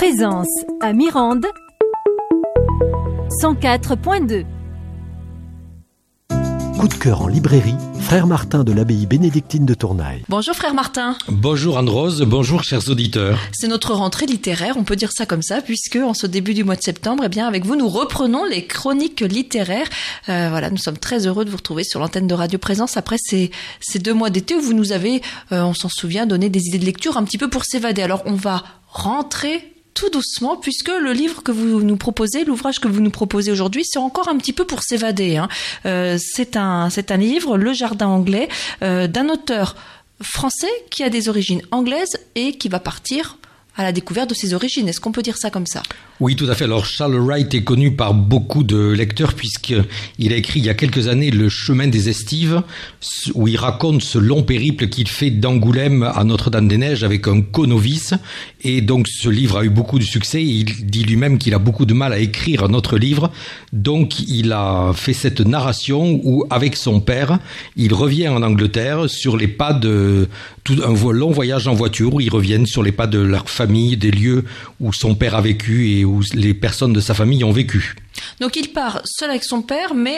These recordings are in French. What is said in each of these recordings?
Présence à Mirande 104.2. Coup de cœur en librairie, Frère Martin de l'abbaye bénédictine de Tournaille. Bonjour Frère Martin. Bonjour Anne-Rose, bonjour chers auditeurs. C'est notre rentrée littéraire, on peut dire ça comme ça, puisque en ce début du mois de septembre, avec vous, nous reprenons les chroniques littéraires. Nous sommes très heureux de vous retrouver sur l'antenne de Radio Présence après ces 2 mois d'été où vous nous avez, on s'en souvient, donné des idées de lecture un petit peu pour s'évader. Alors on va rentrer tout doucement, puisque le livre que vous nous proposez, l'ouvrage que vous nous proposez aujourd'hui, c'est encore un petit peu pour s'évader. C'est un livre, Le Jardin anglais, d'un auteur français qui a des origines anglaises et qui va partir à la découverte de ses origines. Est-ce qu'on peut dire ça comme ça ? Oui, tout à fait. Alors, Charles Wright est connu par beaucoup de lecteurs puisqu'il a écrit il y a quelques années Le Chemin des Estives, où il raconte ce long périple qu'il fait d'Angoulême à Notre-Dame-des-Neiges avec un conovice. Et donc, ce livre a eu beaucoup de succès. Il dit lui-même qu'il a beaucoup de mal à écrire un autre livre. Donc, il a fait cette narration où, avec son père, il revient en Angleterre sur les pas de tout un long voyage en voiture où ils reviennent sur les pas de leur famille, des lieux où son père a vécu et où les personnes de sa famille ont vécu. Donc il part seul avec son père, mais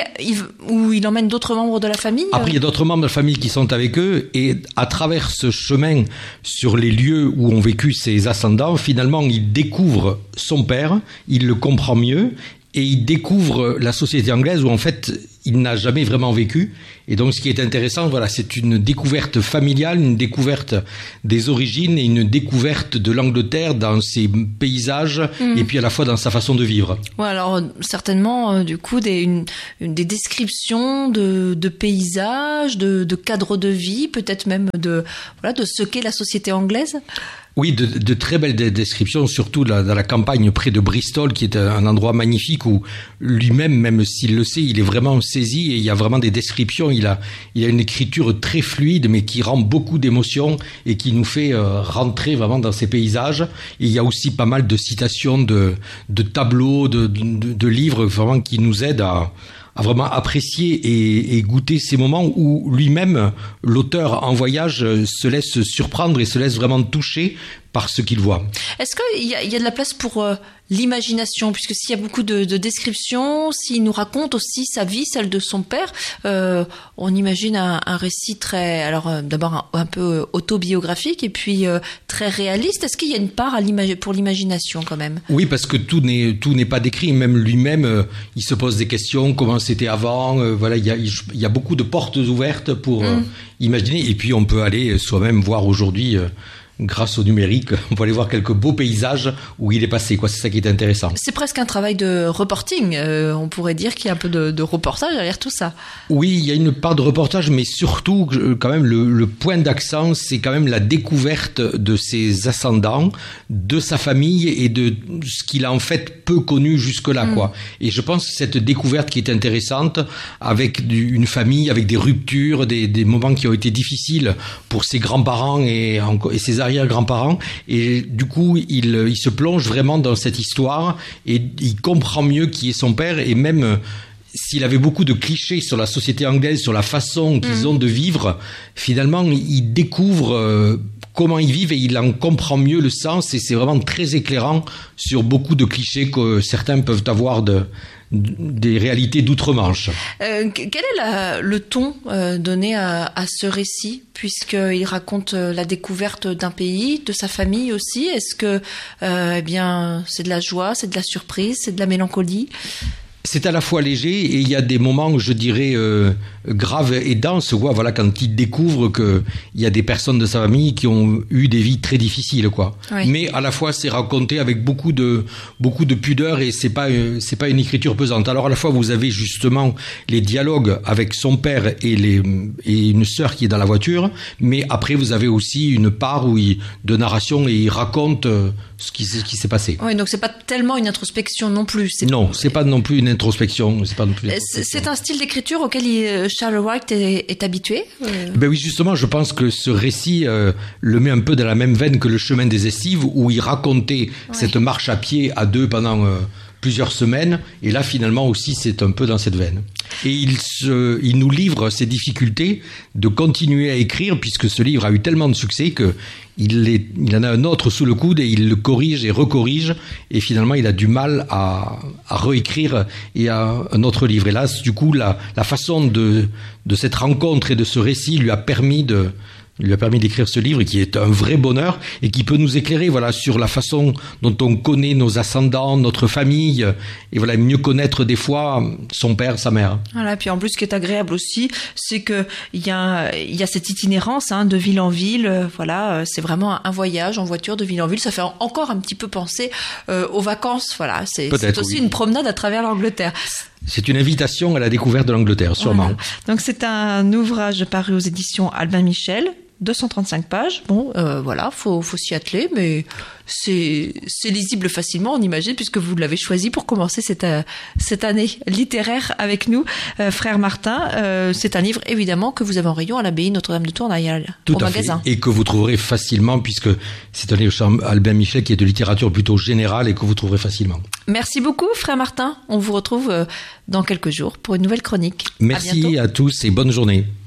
il emmène d'autres membres de la famille. Après, il y a d'autres membres de la famille qui sont avec eux, et à travers ce chemin sur les lieux où ont vécu ses ascendants, finalement, il découvre son père, il le comprend mieux, et il découvre la société anglaise où en fait il n'a jamais vraiment vécu. Et donc ce qui est intéressant, c'est une découverte familiale, une découverte des origines et une découverte de l'Angleterre dans ses paysages et puis à la fois dans sa façon de vivre. Ouais, alors certainement du coup des descriptions de paysages, de cadres de vie, peut-être même de ce qu'est la société anglaise. Oui, de très belles descriptions, surtout dans la campagne près de Bristol, qui est un endroit magnifique où lui-même, même s'il le sait, il est vraiment saisi et il y a vraiment des descriptions. Il a une écriture très fluide, mais qui rend beaucoup d'émotions et qui nous fait rentrer vraiment dans ces paysages. Et il y a aussi pas mal de citations de tableaux, de livres vraiment qui nous aident à vraiment apprécier et goûter ces moments où lui-même, l'auteur en voyage, se laisse surprendre et se laisse vraiment toucher par ce qu'il voit. Est-ce qu'il y a de la place pour l'imagination, puisque s'il y a beaucoup de descriptions, s'il nous raconte aussi sa vie, celle de son père, on imagine un récit d'abord un peu autobiographique et puis très réaliste. Est-ce qu'il y a une part pour l'imagination quand même ? Oui, parce que tout n'est pas décrit. Même lui-même, il se pose des questions, comment c'était avant. Il y a beaucoup de portes ouvertes pour imaginer. Et puis on peut aller soi-même voir aujourd'hui. Grâce au numérique, on peut aller voir quelques beaux paysages où il est passé. C'est ça qui est intéressant. C'est presque un travail de reporting. On pourrait dire qu'il y a un peu de reportage derrière tout ça. Oui, il y a une part de reportage, mais surtout, quand même, le point d'accent, c'est quand même la découverte de ses ascendants, de sa famille et de ce qu'il a en fait peu connu jusque-là, Et je pense que cette découverte qui est intéressante, avec une famille, avec des ruptures, des moments qui ont été difficiles pour ses grands-parents et ses arrière-grands-parents, et du coup il se plonge vraiment dans cette histoire et il comprend mieux qui est son père, et même s'il avait beaucoup de clichés sur la société anglaise, sur la façon qu'ils ont de vivre, finalement il découvre comment ils vivent et il en comprend mieux le sens, et c'est vraiment très éclairant sur beaucoup de clichés que certains peuvent avoir des réalités d'outre-Manche. Quel est le ton donné à ce récit, puisqu'il raconte la découverte d'un pays, de sa famille aussi ? Est-ce que c'est de la joie, c'est de la surprise, c'est de la mélancolie ? C'est à la fois léger et il y a des moments, je dirais, graves et denses. Quand il découvre qu'il y a des personnes de sa famille qui ont eu des vies très difficiles, Oui. Mais à la fois, c'est raconté avec beaucoup de pudeur et c'est pas une écriture pesante. Alors à la fois, vous avez justement les dialogues avec son père et une sœur qui est dans la voiture, mais après vous avez aussi une part de narration et il raconte ce qui s'est passé. Oui, donc c'est pas tellement une introspection non plus. C'est pas non plus une introspection. C'est un style d'écriture auquel Charles Wright est habitué. Ben oui, justement, je pense que ce récit le met un peu dans la même veine que Le Chemin des Estives, où il racontait cette marche à pied à deux pendant plusieurs semaines. Et là, finalement aussi, c'est un peu dans cette veine. Et il nous livre ses difficultés de continuer à écrire, puisque ce livre a eu tellement de succès que il en a un autre sous le coude et il le corrige et recorrige. Et finalement, il a du mal à réécrire et à un autre livre. Et là, du coup, la façon de cette rencontre et de ce récit lui a permis d'écrire ce livre, qui est un vrai bonheur et qui peut nous éclairer, voilà, sur la façon dont on connaît nos ascendants, notre famille, et voilà, mieux connaître des fois son père, sa mère. Voilà, puis en plus, ce qui est agréable aussi, c'est que il y a cette itinérance, de ville en ville. Voilà, c'est vraiment un voyage en voiture de ville en ville. Ça fait encore un petit peu penser aux vacances. Voilà, c'est aussi une promenade à travers l'Angleterre. C'est une invitation à la découverte de l'Angleterre, sûrement. Voilà. Donc c'est un ouvrage paru aux éditions Albin Michel, 235 pages. Bon, voilà, faut s'y atteler, mais c'est lisible facilement, on imagine, puisque vous l'avez choisi pour commencer cette année littéraire avec nous, frère Martin. C'est un livre, évidemment, que vous avez en rayon à l'abbaye Notre-Dame de Tournaille, au magasin. Et que vous trouverez facilement, puisque c'est un livre chez Albin Michel qui est de littérature plutôt générale et que vous trouverez facilement. Merci beaucoup, frère Martin. On vous retrouve dans quelques jours pour une nouvelle chronique. Merci à tous et bonne journée.